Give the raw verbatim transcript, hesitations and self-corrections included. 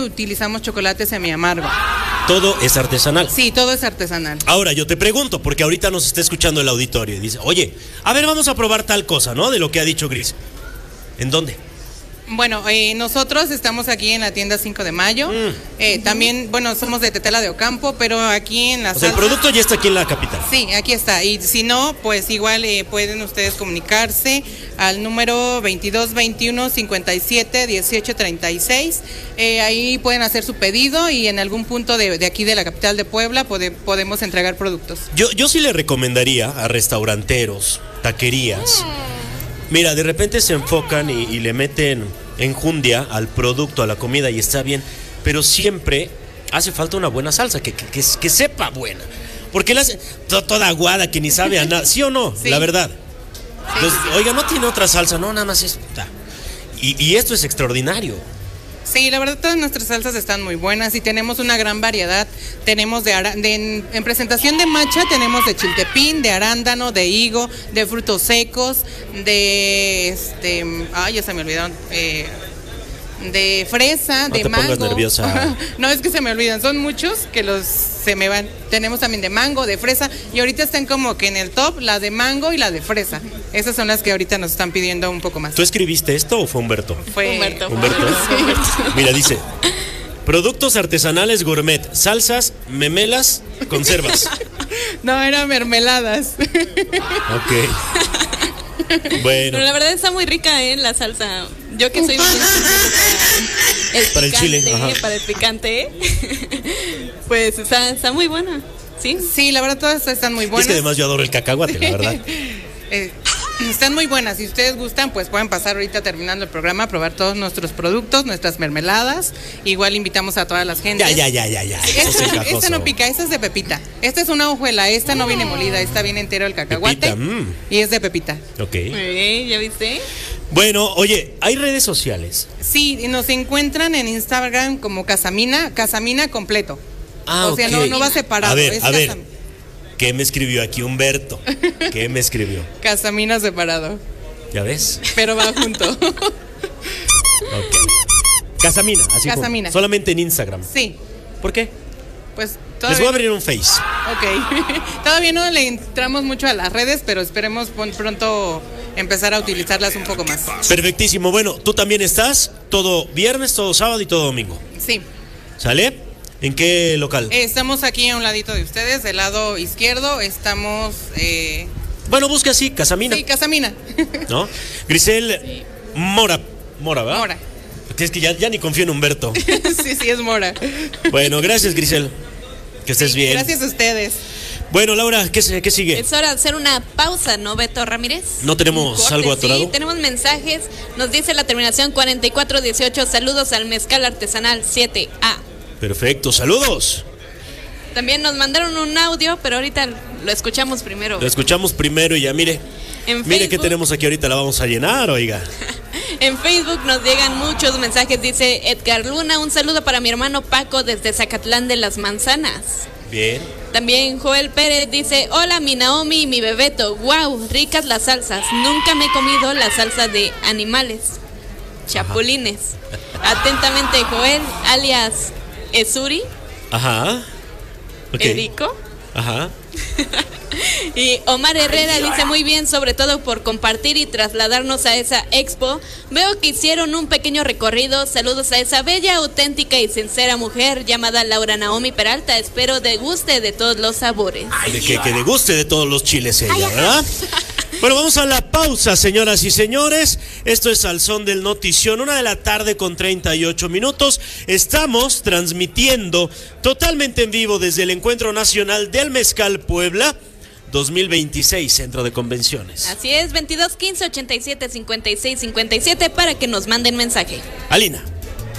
utilizamos chocolate semiamargo. Todo es artesanal. Sí, todo es artesanal. Ahora, yo te pregunto, porque ahorita nos está escuchando el auditorio y dice, oye, a ver, vamos a probar tal cosa, ¿no? De lo que ha dicho Gris. ¿En dónde? Bueno, eh, nosotros estamos aquí en la tienda cinco de mayo. Mm. Eh, también, bueno, somos de Tetela de Ocampo, pero aquí en la O sea, el producto ya está aquí en la capital. Sí, aquí está. Y si no, pues igual eh, pueden ustedes comunicarse al número veintidós veintiuno cincuenta y siete dieciocho treinta y seis. Eh, ahí pueden hacer su pedido y en algún punto de, de aquí de la capital de Puebla pode, podemos entregar productos. Yo, yo sí le recomendaría a restauranteros, taquerías. Mm. Mira, de repente se enfocan y, y le meten enjundia al producto, a la comida y está bien, pero siempre hace falta una buena salsa, que, que, que, que sepa buena, porque la hace to, toda aguada que ni sabe a nada, ¿sí o no? Sí. La verdad. Sí. Entonces, oiga, no tiene otra salsa, no, nada más es... Y, y esto es extraordinario. Sí, la verdad todas nuestras salsas están muy buenas y tenemos una gran variedad. Tenemos de, de en, en presentación de matcha tenemos de chiltepín, de arándano, de higo, de frutos secos, de este, ay, ya se me olvidaron, eh, de fresa, no de te mango. Pongas nerviosa. No, es que se me olvidan, son muchos que los se me van. Tenemos también de mango, de fresa y ahorita están como que en el top la de mango y la de fresa. Esas son las que ahorita nos están pidiendo un poco más. ¿Tú escribiste esto o fue Humberto? Fue Humberto. ¿Humberto? Sí. Mira, dice, productos artesanales gourmet, salsas, memelas, conservas. No, eran mermeladas. Ok. Bueno. Pero la verdad está muy rica, ¿eh? La salsa. Yo que soy muy para el, para el chile, ajá. Para el picante, pues está, está muy buena. ¿Sí? Sí, la verdad todas están muy buenas. Es que además yo adoro el cacahuate, la verdad. eh, están muy buenas. Si ustedes gustan, pues pueden pasar ahorita terminando el programa a probar todos nuestros productos, nuestras mermeladas. Igual invitamos a todas las gentes. Ya, ya, ya, ya, ya. Esta, esta no pica, esta es de pepita. Esta es una hojuela, esta no viene molida, esta viene entero el cacahuate. Pepita, mm. Y es de pepita. Ok. Eh, ¿Ya viste? Bueno, oye, ¿hay redes sociales? Sí, nos encuentran en Instagram como Casamina, Casamina completo. Ah, o sea, okay. no, no va separado. A ver, es a ver. Casam... ¿Qué me escribió aquí Humberto? ¿Qué me escribió? Casamina separado. ¿Ya ves? Pero va junto. Ok. Casamina, así Casamina. Junto. Solamente en Instagram. Sí. ¿Por qué? Pues todavía... Les voy a abrir un Face. Ok. Todavía no le entramos mucho a las redes, pero esperemos pronto empezar a utilizarlas un poco más. Perfectísimo. Bueno, tú también estás todo viernes, todo sábado y todo domingo. Sí. ¿Sale? ¿En qué local? Eh, estamos aquí a un ladito de ustedes, del lado izquierdo. Estamos... Eh... Bueno, busca así, Casamina. Sí, Casamina. ¿No? Grisel sí. Mora. Mora, ¿verdad? Mora. Es que ya, ya ni confío en Humberto. Sí, sí, es Mora. Bueno, gracias, Grisel. Que estés sí, bien. Gracias a ustedes. Bueno, Laura, ¿qué, ¿qué sigue? Es hora de hacer una pausa, ¿no, Beto Ramírez? ¿No tenemos corte, algo atorado? Sí, tenemos mensajes. Nos dice la terminación cuarenta y cuatro dieciocho. Saludos al Mezcal Artesanal siete A. Perfecto, saludos. También nos mandaron un audio, pero ahorita lo escuchamos primero. Lo escuchamos primero y ya, mire. En mire Facebook, que tenemos aquí ahorita, la vamos a llenar, oiga. En Facebook nos llegan muchos mensajes, dice Edgar Luna, un saludo para mi hermano Paco desde Zacatlán de las Manzanas. Bien. También Joel Pérez dice, hola mi Naomi y mi Bebeto, wow, ricas las salsas, nunca me he comido la salsa de animales, chapulines. Ajá. Atentamente Joel, alias Esuri. Ajá. Okay. Erico. Ajá. Y Omar Herrera dice muy bien, sobre todo por compartir y trasladarnos a esa expo. Veo que hicieron un pequeño recorrido. Saludos a esa bella, auténtica y sincera mujer llamada Laura Naomi Peralta. Espero deguste de todos los sabores. De que, que deguste de todos los chiles ella, ¿verdad? Bueno, vamos a la pausa, señoras y señores. Esto es Al Son del Notición, una de la tarde con treinta y ocho minutos. Estamos transmitiendo totalmente en vivo desde el Encuentro Nacional del Mezcal Puebla dos mil veintiséis, Centro de Convenciones. Así es, veintidós quince ochenta y siete cincuenta y seis cincuenta y siete para que nos manden mensaje. Alina.